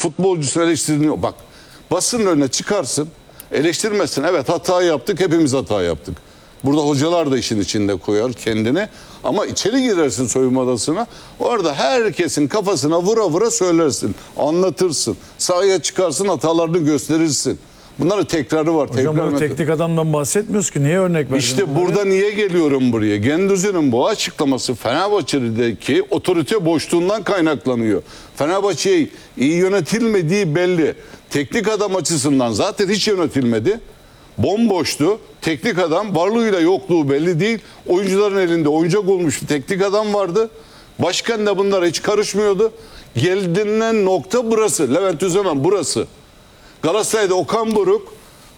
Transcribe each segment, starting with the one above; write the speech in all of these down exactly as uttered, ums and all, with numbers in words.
futbolcusu eleştiriliyor. Bak basının önüne çıkarsın, eleştirmezsin. Evet hata yaptık, hepimiz hata yaptık. Burada hocalar da işin içinde koyar kendini. Ama içeri girersin soyunma odasına. Orada herkesin kafasına vura vura söylersin. Anlatırsın. Sahaya çıkarsın, hatalarını gösterirsin. Bunların tekrarı var. Hocam tekrar bu teknik adamdan bahsetmiyoruz ki. Niye örnek verdin? İşte burada niye geliyorum buraya? Gündüz'ün bu açıklaması Fenerbahçe'deki otorite boşluğundan kaynaklanıyor. Fenerbahçe'yi iyi yönetilmediği belli. Teknik adam açısından zaten hiç yönetilmedi. Bomboştu. Teknik adam varlığıyla yokluğu belli değil. Oyuncuların elinde oyuncak olmuş bir teknik adam vardı. Başkan da bunlara hiç karışmıyordu. Geldiğinden nokta burası. Levent Üzemen burası. Galatasaray'da Okan Buruk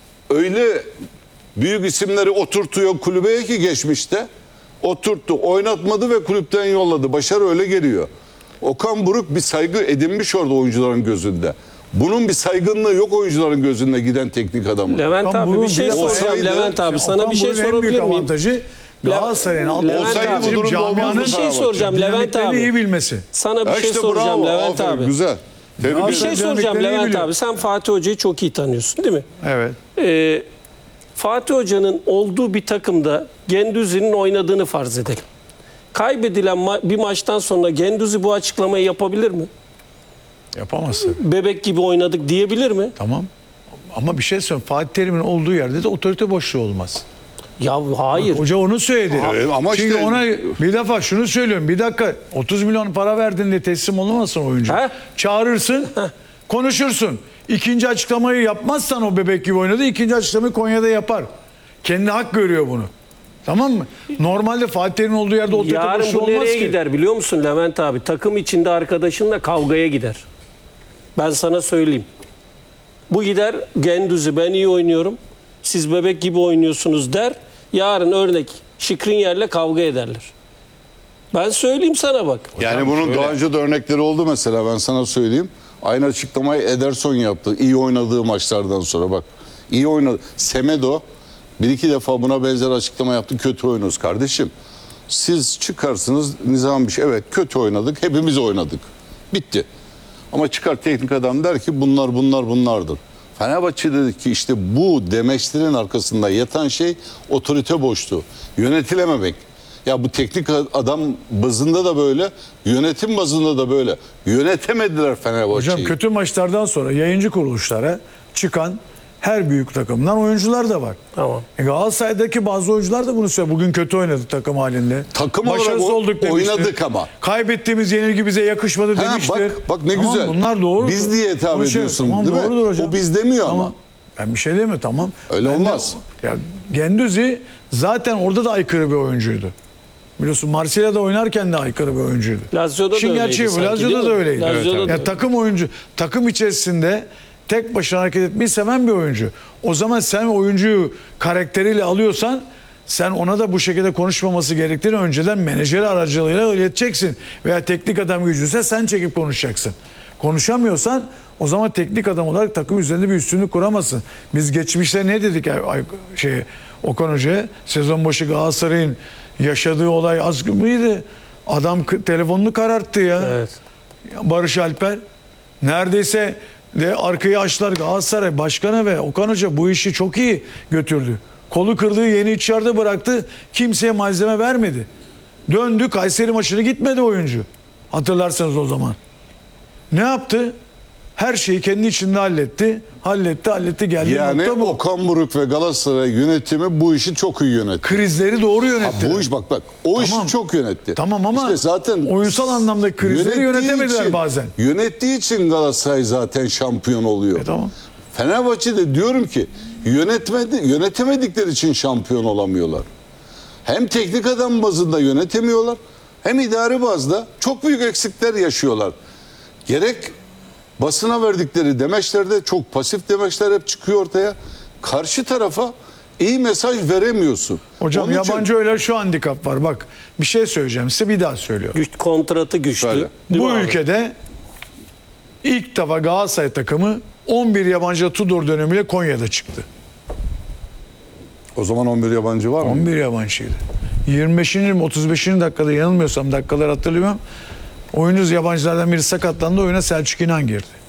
öyle büyük isimleri oturtuyor kulübeye ki geçmişte. Oturttu, oynatmadı ve kulüpten yolladı. Başarı öyle geliyor. Okan Buruk bir saygı edinmiş orada oyuncuların gözünde. Bunun bir saygınlığı yok oyuncuların gözünde giden teknik adamı. Levent Okan abi Buruk bir şey bir soracağım. olsaydı- Levent abi sana Okan bir şey Buruk'un en sorabilir büyük miyim? avantajı Galatasaray'ın alt Levent Olsaydı abi, bu durumda camianın bir şey olmazdı soracağım Levent dinamiklerini abi. iyi bilmesi. Sana bir Ya şey işte soracağım bravo, Levent aferin, abi. güzel. Tebrik Bir ederim. şey soracağım dinamiklerini iyi Levent biliyor. abi. Sen Fatih Hoca'yı çok iyi tanıyorsun değil mi? Evet. Ee, Fatih Hoca'nın olduğu bir takımda Gendüzi'nin oynadığını farz edelim. Kaybedilen ma- bir maçtan sonra Gendüzi bu açıklamayı yapabilir mi? Yapamazsın. Bebek gibi oynadık diyebilir mi? Tamam. Ama bir şey söyleyeyim. Fatih Terim'in olduğu yerde de otorite boşluğu olmaz. Ya hayır. Hoca onu söyledi. Evet, ama Çünkü işte- ona bir defa şunu söylüyorum. Bir dakika otuz milyon para verdin diye teslim olmasın oyuncu. He? Çağırırsın, konuşursun. İkinci açıklamayı yapmazsan o bebek gibi oynadı. İkinci açıklamayı Konya'da yapar. Kendi hak görüyor bunu. Tamam mı? Normalde Fatih Terim'in olduğu yerde otorite Yarın boşluğu bu olmaz nereye ki. gider biliyor musun Levent abi? Takım içinde arkadaşınla kavgaya gider. Ben sana söyleyeyim. Bu gider Gendüzi ben iyi oynuyorum. Siz bebek gibi oynuyorsunuz der. Yarın örnek Şikrinyer'le kavga ederler. Ben söyleyeyim sana bak. Yani bunun daha önce de örnekleri oldu mesela ben sana söyleyeyim. Aynı açıklamayı Ederson yaptı. İyi oynadığı maçlardan sonra bak. İyi oynadı. Semedo bir iki defa buna benzer açıklama yaptı. Kötü oynuyoruz kardeşim. Siz çıkarsınız nizam bir şey. Evet kötü oynadık. Hepimiz oynadık. Bitti. Ama çıkar teknik adam der ki bunlar bunlar bunlardır. Fenerbahçe dedi ki işte bu demeçlerin arkasında yatan şey otorite boşluğu. Yönetilememek. Ya bu teknik adam bazında da böyle, yönetim bazında da böyle. Yönetemediler Fenerbahçe'yi. Hocam kötü maçlardan sonra yayıncı kuruluşlara çıkan her büyük takımdan oyuncular da var. Tamam. E Galatasaray'daki bazı oyuncular da bunu söylüyor. Bugün kötü oynadı takım halinde. Takım olarak Başarısız o- olduk demiştir. oynadık ama. Kaybettiğimiz yenilgi bize yakışmadı Ha, demiştir. bak, bak ne Tamam, güzel. Bunlar doğru. Biz diye hitap Konuşuyoruz. ediyorsun, Tamam, değil mi? doğrudur hocam. O biz demiyor ama. Ben bir şey demiyorum tamam. Öyle Ben de- olmaz. ya Gendüzi zaten orada da aykırı bir oyuncuydu. Biliyorsun Marsilya'da oynarken de aykırı bir oyuncuydu. Lazio'da Şimdi da öyleydi gerçeği bu. sanki, Lazio'da değil da mi? öyleydi. Lazio'da Evet, da ya öyle. takım oyuncu, takım içerisinde tek başına hareket etmeyi seven bir oyuncu. O zaman sen oyuncuyu karakteriyle alıyorsan sen ona da bu şekilde konuşmaması gerektiğini önceden menajeri aracılığıyla ileteceksin. Veya teknik adam gücüyse sen çekip konuşacaksın. Konuşamıyorsan o zaman teknik adam olarak takım üzerinde bir üstünlük kuramazsın. Biz geçmişte ne dedik ay, ay- şey Okan Hoca'ya? Sezon başı Galatasaray'ın yaşadığı olay az mıydı? Adam k- telefonunu kararttı ya. Evet. Barış Alper. Neredeyse de arkayı açtılar Galatasaray Başkanı ve Okan Hoca bu işi çok iyi götürdü. Kolu kırdığı yeni içeride bıraktı. Kimseye malzeme vermedi. Döndü Kayseri maçını gitmedi oyuncu. Hatırlarsanız o zaman. Ne yaptı? Her şeyi kendi içinde halletti. Halletti, halletti geldi. Yani nokta bu. Okan Buruk ve Galatasaray yönetimi bu işi çok iyi yönetti. Krizleri doğru Ha, yönetti. bu iş bak bak o Tamam. işi çok yönetti. Tamam ama İşte zaten oyunsal anlamda krizleri yönettiği yönetemediler için- bazen. Yönettiği için Galatasaray zaten şampiyon oluyor. E tamam. Fenerbahçe'de diyorum ki yönetmedi, yönetemedikleri için şampiyon olamıyorlar. Hem teknik adam bazında yönetemiyorlar hem idari bazda çok büyük eksikler yaşıyorlar. Gerek basına verdikleri demeçlerde çok pasif demeçler hep çıkıyor ortaya. Karşı tarafa iyi mesaj veremiyorsun. Hocam Onun için- yabancı öyle şu handikap var. Bak bir şey söyleyeceğim size bir daha söylüyorum. Güç, kontratı güçlü. Söyle. Değil Bu mi abi? ülkede ilk defa Galatasaray takımı on bir yabancı Tudor dönemiyle Konya'da çıktı. O zaman on bir yabancı var mı? on bir yabancıydı. yirmi beşinci mi otuz beşinci dakikada yanılmıyorsam dakikaları hatırlamıyorum. Oyuncu yabancılardan biri sakatlandı. Oyuna Selçuk İnan girdi.